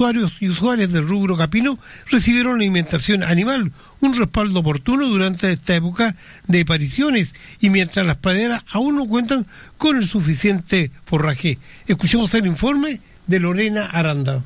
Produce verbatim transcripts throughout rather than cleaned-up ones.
usuarios y usuarias del rubro capino recibieron alimentación animal, un respaldo oportuno durante esta época de apariciones y mientras las praderas aún no cuentan con el suficiente forraje. Escuchemos el informe de Lorena Aranda.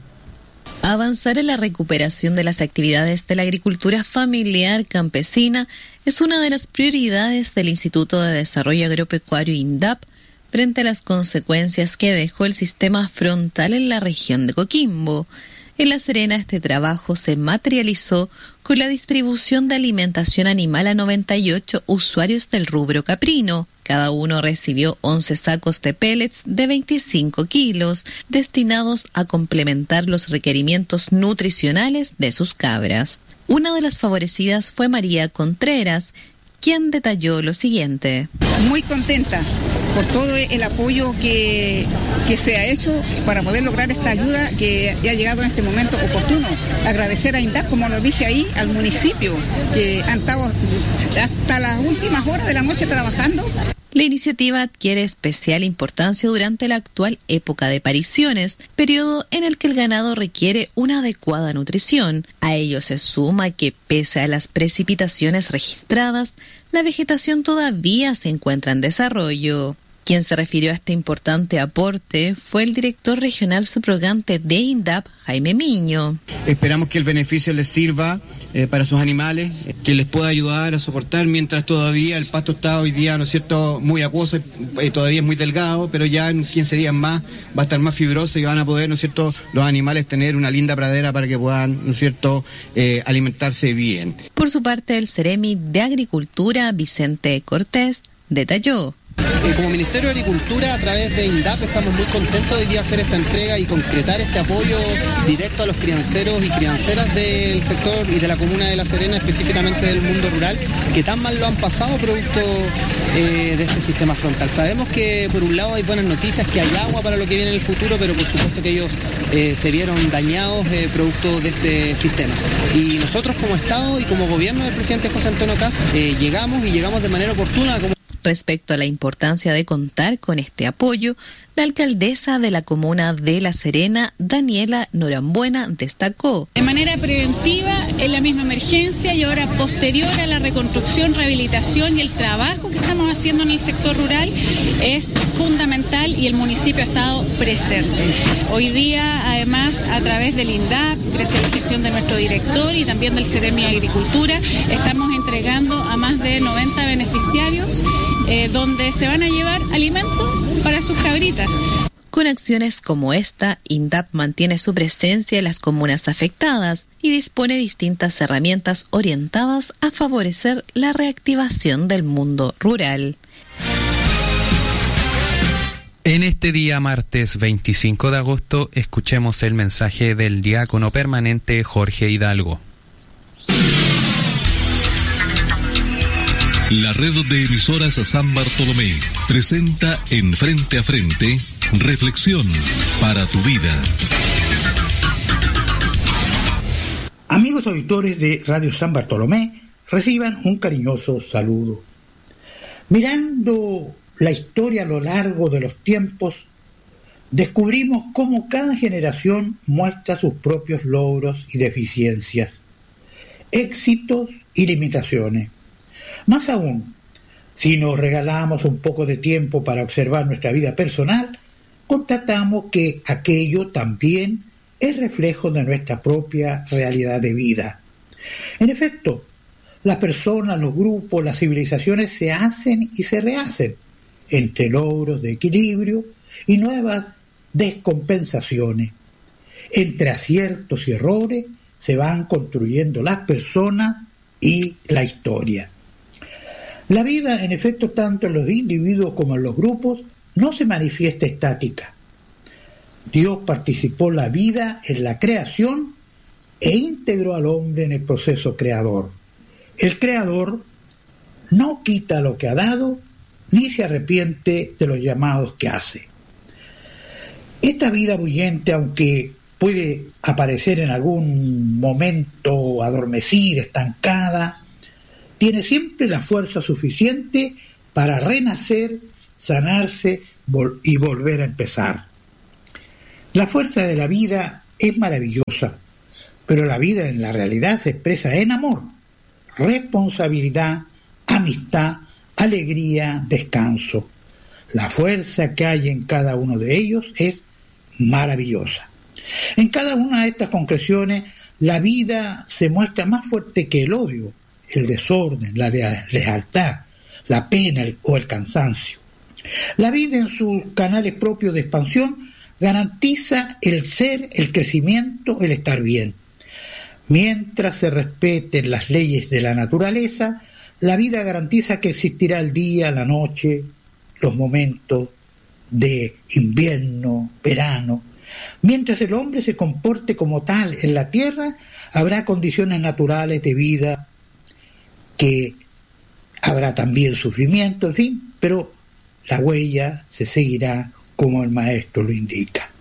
Avanzar en la recuperación de las actividades de la agricultura familiar campesina es una de las prioridades del Instituto de Desarrollo Agropecuario INDAP frente a las consecuencias que dejó el sistema frontal en la región de Coquimbo. En La Serena este trabajo se materializó con la distribución de alimentación animal a noventa y ocho usuarios del rubro caprino. Cada uno recibió once sacos de pellets de veinticinco kilos, destinados a complementar los requerimientos nutricionales de sus cabras. Una de las favorecidas fue María Contreras, quien detalló lo siguiente. Muy contenta por todo el apoyo que, que se ha hecho para poder lograr esta ayuda que ha llegado en este momento oportuno. Agradecer a INDAP, como lo dije ahí, al municipio, que han estado hasta las últimas horas de la noche trabajando. La iniciativa adquiere especial importancia durante la actual época de pariciones, periodo en el que el ganado requiere una adecuada nutrición. A ello se suma que, pese a las precipitaciones registradas, la vegetación todavía se encuentra en desarrollo. Quien se refirió a este importante aporte fue el director regional subrogante de INDAP, Jaime Miño. Esperamos que el beneficio les sirva eh, para sus animales, que les pueda ayudar a soportar mientras todavía el pasto está hoy día, ¿no es cierto?, muy acuoso, eh, todavía es muy delgado, pero ya en quince días más va a estar más fibroso y van a poder, ¿no es cierto?, los animales tener una linda pradera para que puedan, ¿no es cierto?, eh, alimentarse bien. Por su parte, el Ceremi de Agricultura, Vicente Cortés, detalló. Eh, como Ministerio de Agricultura, a través de INDAP, estamos muy contentos de hoy día hacer esta entrega y concretar este apoyo directo a los crianceros y crianceras del sector y de la comuna de La Serena, específicamente del mundo rural, que tan mal lo han pasado producto eh, de este sistema frontal. Sabemos que por un lado hay buenas noticias, que hay agua para lo que viene en el futuro, pero por supuesto que ellos eh, se vieron dañados eh, producto de este sistema. Y nosotros como Estado y como gobierno del presidente José Antonio Kast eh, llegamos y llegamos de manera oportuna. Como Respecto a la importancia de contar con este apoyo, la alcaldesa de la comuna de La Serena, Daniela Norambuena, destacó. De manera preventiva, en la misma emergencia y ahora posterior a la reconstrucción, rehabilitación y el trabajo que estamos haciendo en el sector rural es fundamental y el municipio ha estado presente. Hoy día, además, a través del INDAP, gracias a la gestión de nuestro director y también del Ceremi de Agricultura, estamos entregando a más de noventa beneficiarios eh, donde se van a llevar alimentos para sus cabritas. Con acciones como esta, INDAP mantiene su presencia en las comunas afectadas y dispone de distintas herramientas orientadas a favorecer la reactivación del mundo rural. En este día martes veinticinco de agosto, escuchemos el mensaje del diácono permanente Jorge Hidalgo. La red de emisoras San Bartolomé presenta en Frente a Frente, Reflexión para tu vida. Amigos auditores de Radio San Bartolomé, reciban un cariñoso saludo. Mirando la historia a lo largo de los tiempos, descubrimos cómo cada generación muestra sus propios logros y deficiencias, éxitos y limitaciones. Más aún, si nos regalamos un poco de tiempo para observar nuestra vida personal, constatamos que aquello también es reflejo de nuestra propia realidad de vida. En efecto, las personas, los grupos, las civilizaciones se hacen y se rehacen entre logros de equilibrio y nuevas descompensaciones. Entre aciertos y errores se van construyendo las personas y la historia. La vida, en efecto, tanto en los individuos como en los grupos, no se manifiesta estática. Dios participó la vida en la creación e integró al hombre en el proceso creador. El creador no quita lo que ha dado, ni se arrepiente de los llamados que hace. Esta vida bullente, aunque puede aparecer en algún momento adormecida, estancada, tiene siempre la fuerza suficiente para renacer, sanarse vol- y volver a empezar. La fuerza de la vida es maravillosa, pero la vida en la realidad se expresa en amor, responsabilidad, amistad, alegría, descanso. La fuerza que hay en cada uno de ellos es maravillosa. En cada una de estas concreciones, la vida se muestra más fuerte que el odio, el desorden, la lealtad, la pena el, o el cansancio. La vida en sus canales propios de expansión garantiza el ser, el crecimiento, el estar bien. Mientras se respeten las leyes de la naturaleza, la vida garantiza que existirá el día, la noche, los momentos de invierno, verano. Mientras el hombre se comporte como tal en la tierra, habrá condiciones naturales de vida, que habrá también sufrimiento, en fin, pero la huella se seguirá como el maestro lo indica.